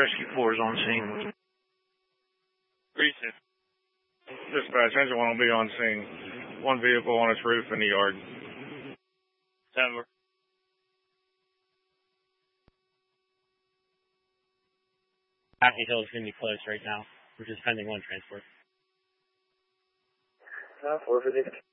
rescue force on scene. Recent. Dispatch, engine 1 will be on scene. One vehicle on its roof in the yard. Denver. Happy Hill is going to be closed right now. We're just pending one transport. 4 for